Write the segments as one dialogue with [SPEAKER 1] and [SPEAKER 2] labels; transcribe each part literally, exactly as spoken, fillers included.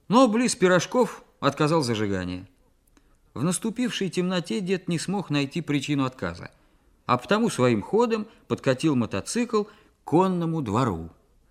[SPEAKER 1] Но близ пирожков отказал зажигание. В наступившей темноте дед не смог найти причину отказа, а потому своим ходом подкатил мотоцикл к конному двору.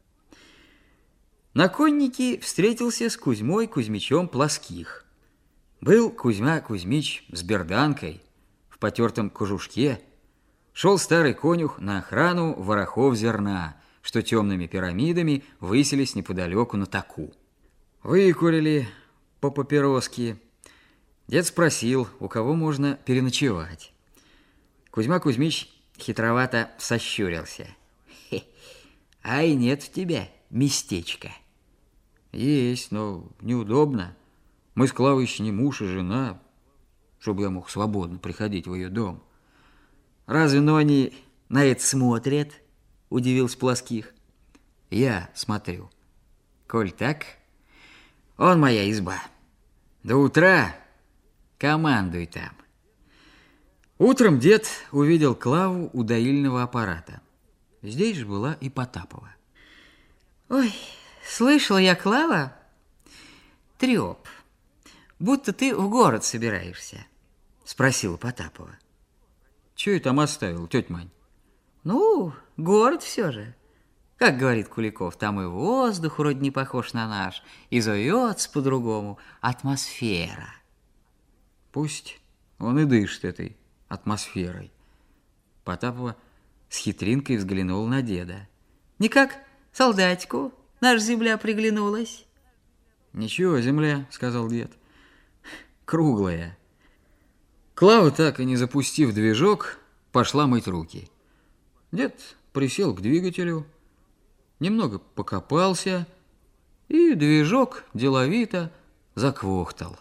[SPEAKER 1] На коннике встретился с Кузьмой Кузьмичем Плоских. Был Кузьма Кузьмич с берданкой, в потертом кожушке. Шел старый конюх на охрану ворохов зерна, что темными пирамидами высились неподалеку на таку. Выкурили по папироске. Дед спросил, у кого можно переночевать. Кузьма Кузьмич хитровато сощурился. Хе, ай, нет в тебя местечка. Есть, но неудобно. Мы с Клавой еще не муж и жена, чтобы я мог свободно приходить в ее дом. Разве но они на это смотрят? Удивился Плоских. Я смотрю. Коль так, он моя изба. До утра командуй там. Утром дед увидел Клаву у доильного аппарата. Здесь же была и Потапова.
[SPEAKER 2] Ой, слышала я, Клава, треп, будто ты в город собираешься, спросила Потапова.
[SPEAKER 1] Чего я там оставил, тетя Мань?
[SPEAKER 2] Ну, город все же. Как говорит Куликов, там и воздух вроде не похож на наш, и зовется по-другому атмосфера.
[SPEAKER 1] Пусть он и дышит этой атмосферой. Потапова с хитринкой взглянула на деда.
[SPEAKER 2] Никак солдатику наша земля приглянулась.
[SPEAKER 1] Ничего, земля, сказал дед, круглая. Клава, так и не запустив движок, пошла мыть руки. Дед присел к двигателю, немного покопался, и движок деловито заквохтал.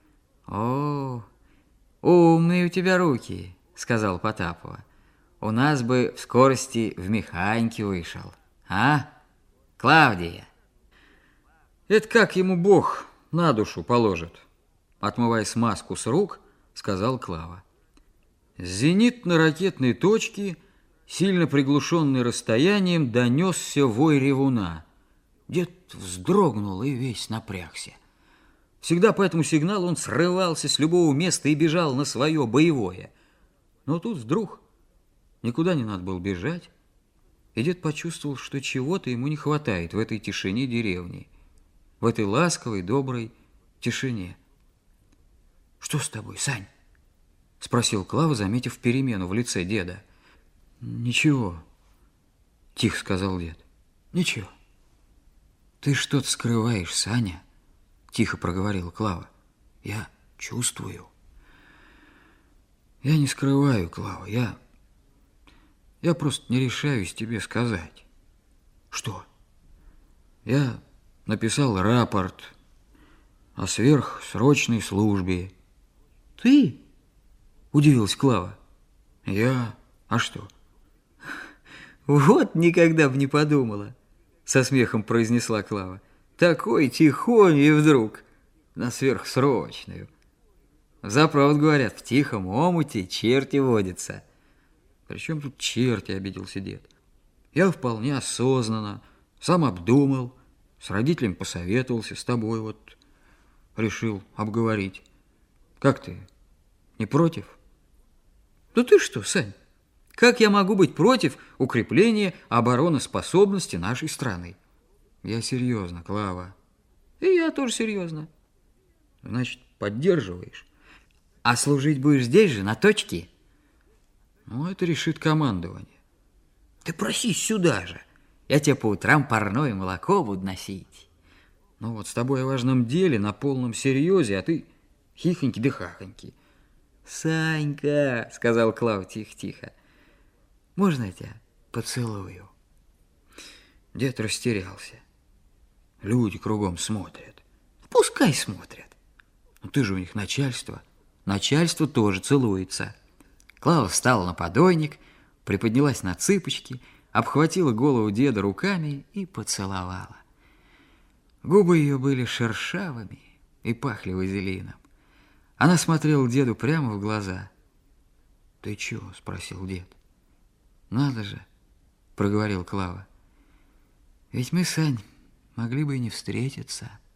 [SPEAKER 2] О, умные у тебя руки, сказал Потапова. У нас бы в скорости в механике вышел. А, Клавдия?
[SPEAKER 1] Это как ему Бог на душу положит, отмывая смазку с рук, сказал Клава. С зенитно-ракетной точки, сильно приглушенный расстоянием, донесся вой ревуна. Дед вздрогнул и весь напрягся. Всегда по этому сигналу он срывался с любого места и бежал на свое боевое. Но тут вдруг никуда не надо было бежать, и дед почувствовал, что чего-то ему не хватает в этой тишине деревни, в этой ласковой, доброй тишине. «Что с тобой, Сань?» — спросил Клава, заметив перемену в лице деда. «Ничего», — тихо сказал дед. «Ничего». «Ты что-то скрываешь, Саня?» — тихо проговорила Клава. «Я чувствую». «Я не скрываю, Клава, я... Я просто не решаюсь тебе сказать». «Что?» «Я написал рапорт о сверхсрочной службе». «Ты?» — удивилась Клава. «Я? А что?»
[SPEAKER 2] Вот никогда бы не подумала, со смехом произнесла Клава. Такой тихонь и вдруг на сверхсрочную. Заправду говорят, в тихом омуте черти водятся.
[SPEAKER 1] «При чем тут черти?» — обиделся дед. «Я вполне осознанно, сам обдумал, с родителями посоветовался, с тобой вот решил обговорить. Как ты, не против?»
[SPEAKER 2] «Да ты что, Сань, как я могу быть против укрепления обороноспособности нашей страны?»
[SPEAKER 1] «Я серьезно, Клава».
[SPEAKER 2] «И я тоже серьезно».
[SPEAKER 1] «Значит, поддерживаешь?»
[SPEAKER 2] «А служить будешь здесь же, на точке?»
[SPEAKER 1] «Ну, это решит командование».
[SPEAKER 2] «Ты просись сюда же, я тебе по утрам парное молоко буду носить».
[SPEAKER 1] «Ну вот с тобой о важном деле, на полном серьезе, а ты хихоньки да хахоньки».
[SPEAKER 2] «Санька», — сказал Клава тихо-тихо, — «можно я тебя поцелую?»
[SPEAKER 1] Дед растерялся. Люди кругом смотрят.
[SPEAKER 2] Пускай смотрят.
[SPEAKER 1] Но ты же у них начальство. Начальство тоже целуется.
[SPEAKER 2] Клава встала на подойник, приподнялась на цыпочки, обхватила голову деда руками и поцеловала. Губы ее были шершавыми и пахли вазелином. Она смотрела деду прямо в глаза.
[SPEAKER 1] «Ты чего?» — спросил дед.
[SPEAKER 2] «Надо же», — проговорил Клава. «Ведь мы, Сань, могли бы и не встретиться».